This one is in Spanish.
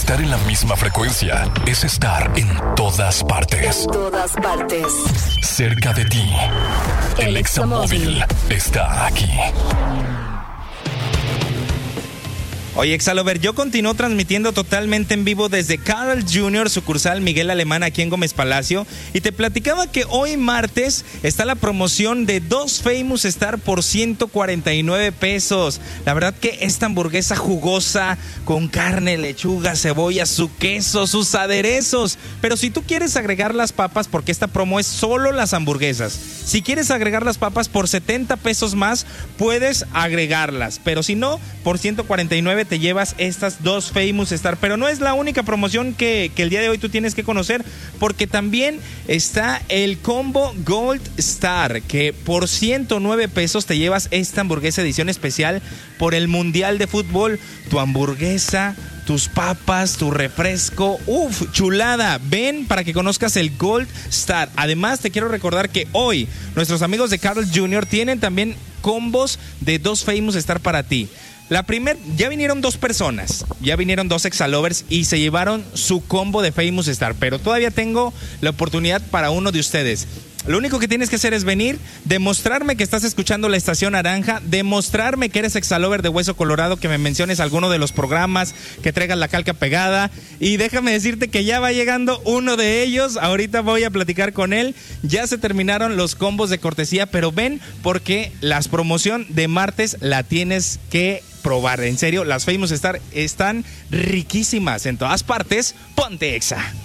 Estar en la misma frecuencia es estar en todas partes. En todas partes. Cerca de ti. El Examóvil está aquí. Oye, Exalover, yo continúo transmitiendo totalmente en vivo desde Carl Jr., sucursal Miguel Alemán, aquí en Gómez Palacio. Y te platicaba que hoy martes está la promoción de 2 Famous Star por 149 pesos. La verdad que esta hamburguesa jugosa, con carne, lechuga, cebolla, su queso, sus aderezos. Pero si tú quieres agregar las papas, porque esta promo es solo las hamburguesas. Si quieres agregar las papas por 70 pesos más, puedes agregarlas. Pero si no, por 149 te llevas estas 2 Famous Star. Pero no es la única promoción que el día de hoy tú tienes que conocer, porque también está el combo Gold Star, que por 109 pesos te llevas esta hamburguesa edición especial por el Mundial de Fútbol. Tu hamburguesa, tus papas, tu refresco, chulada. Ven para que conozcas el Gold Star. Además, te quiero recordar que hoy nuestros amigos de Carl Jr. tienen también combos de 2 Famous Star para ti. Ya vinieron 2 personas, ya vinieron 2 Exalovers y se llevaron su combo de Famous Star, pero todavía tengo la oportunidad para uno de ustedes. Lo único que tienes que hacer es venir, demostrarme que estás escuchando la Estación Naranja, demostrarme que eres Exalover de Hueso Colorado, que me menciones alguno de los programas, que traigas la calca pegada. Y déjame decirte que ya va llegando uno de ellos, ahorita voy a platicar con él. Ya se terminaron los combos de cortesía, pero ven porque la promoción de martes la tienes que probar. En serio, las Famous Star están riquísimas en todas partes. Ponte Exa.